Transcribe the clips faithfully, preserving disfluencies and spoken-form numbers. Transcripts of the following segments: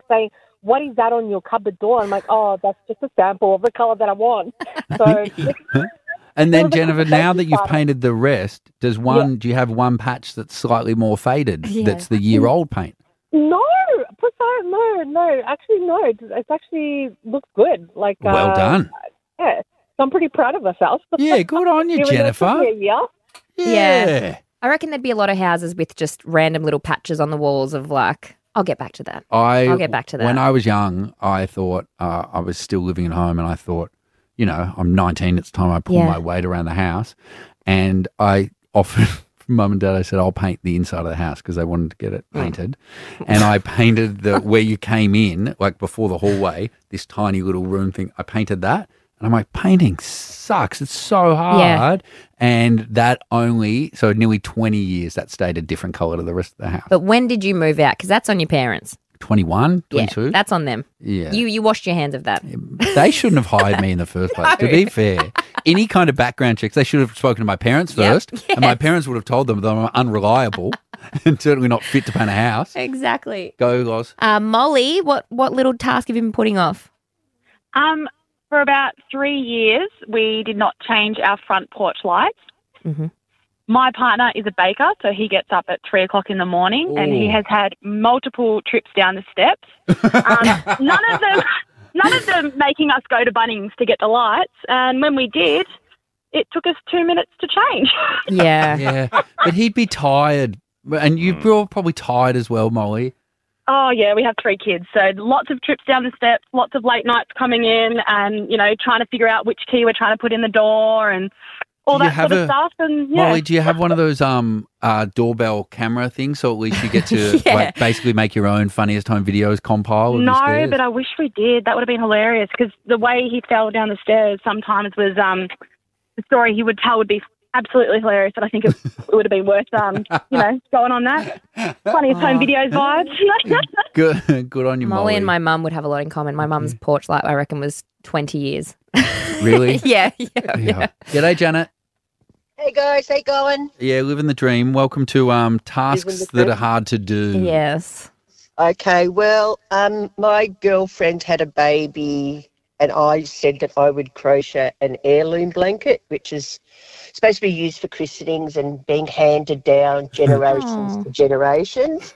saying, what is that on your cupboard door? I'm like, oh, that's just a sample of the colour that I want. So, and then, Jennifer, now that you've painted the rest, does one? Yeah. Do you have one patch that's slightly more faded? Yeah. That's the year-old paint. No, no, no. Actually, no. It actually looks good. Like, well uh, done. Yeah, so I'm pretty proud of myself. Yeah, good on you, Jennifer. Yeah. Yeah. I reckon there'd be a lot of houses with just random little patches on the walls of like, I'll get back to that. I, I'll get back to that. When I was young, I thought, uh, I was still living at home and I thought, you know, I'm nineteen at the time I pull Yeah. my weight around the house, and I offered Mum and Dad, I said, I'll paint the inside of the house because they wanted to get it painted. And I painted the where you came in, like before the hallway, this tiny little room thing. I painted that. And I'm like, painting sucks. It's so hard. Yeah. And that only, so nearly twenty years, that stayed a different colour to the rest of the house. But when did you move out? Because that's on your parents. twenty-one, twenty-two. Yeah, that's on them. Yeah. You you washed your hands of that. They shouldn't have hired me in the first place, no. To be fair. Any kind of background checks, they should have spoken to my parents first. Yep. Yes. And my parents would have told them that I'm unreliable and certainly not fit to paint a house. Exactly. Go, Loz. Uh, Molly, what, what little task have you been putting off? Um, For about three years, we did not change our front porch lights. Mm-hmm. My partner is a baker, so he gets up at three o'clock in the morning, Ooh. and he has had multiple trips down the steps. Um, none of them, none of them making us go to Bunnings to get the lights. And when we did, it took us two minutes to change. Yeah, yeah. But he'd be tired, and you're probably tired as well, Molly. Oh, yeah, we have three kids, so lots of trips down the steps, lots of late nights coming in and, you know, trying to figure out which key we're trying to put in the door and all that sort of a, stuff. And yeah. Molly, do you have one of those um uh, doorbell camera things so at least you get to yeah. like basically make your own funniest home videos compile of No, the stairs? But I wish we did. That would have been hilarious because the way he fell down the stairs sometimes was um the story he would tell would be absolutely hilarious, but I think it, it would have been worth, um, you know, going on that. Funniest home videos vibes. Good, good on you, Molly. Molly and my mum would have a lot in common. My mum's mm. porch light, I reckon, was twenty years. Really? yeah, yeah, yeah. yeah. G'day, Janet. Hey guys, how you going? Yeah, living the dream. Welcome to um tasks that are hard to do. Yes. Okay, well, um, my girlfriend had a baby, and I said that I would crochet an heirloom blanket, which is supposed to be used for christenings and being handed down generations to generations.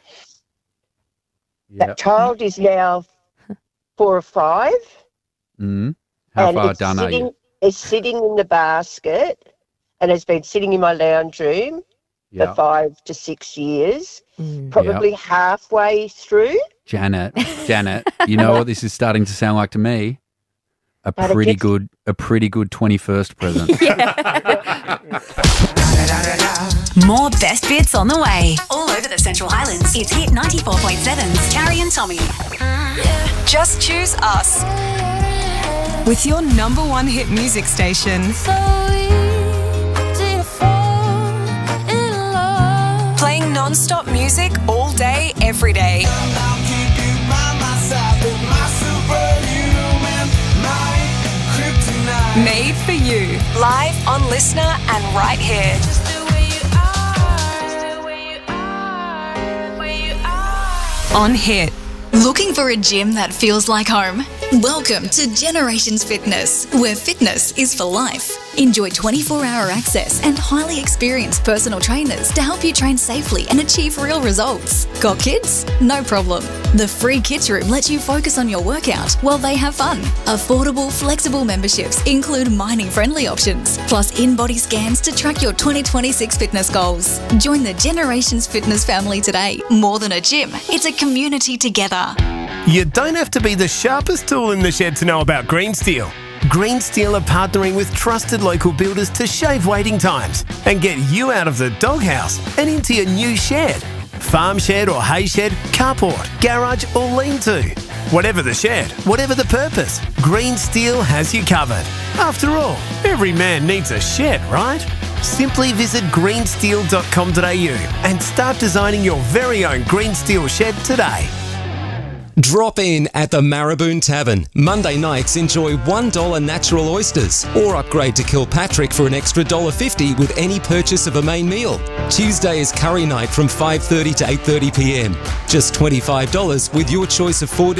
Yep. That child is now four or five. Mm. How and far it's done sitting, are you? It's sitting in the basket and has been sitting in my lounge room yep. for five to six years, mm. probably yep. halfway through. Janet, Janet, you know what this is starting to sound like to me? A pretty good, a pretty good twenty-first present. More best bits on the way. All over the Central Highlands. It's Hit ninety-four point seven's Carrie and Tommy. Just choose us. With your number one hit music station. Playing non-stop music all day, every day. Made for you. Live on Listener and right here. On Hit. Looking for a gym that feels like home? Welcome to Generations Fitness, where fitness is for life. Enjoy twenty-four hour access and highly experienced personal trainers to help you train safely and achieve real results. Got kids? No problem. The free Kids Room lets you focus on your workout while they have fun. Affordable, flexible memberships include mining-friendly options, plus in-body scans to track your twenty twenty-six fitness goals. Join the Generations Fitness family today. More than a gym, it's a community together. You don't have to be the sharpest tool in the shed to know about Green Steel. Green Steel are partnering with trusted local builders to shave waiting times and get you out of the doghouse and into your new shed. Farm shed or hay shed, carport, garage or lean-to. Whatever the shed, whatever the purpose, Green Steel has you covered. After all, every man needs a shed, right? Simply visit green steel dot com dot a u and start designing your very own Green Steel shed today. Drop in at the Marraboon Tavern. Monday nights enjoy one dollar natural oysters or upgrade to Kilpatrick for an extra one dollar fifty with any purchase of a main meal. Tuesday is curry night from five thirty to eight thirty p m. Just twenty-five dollars with your choice of four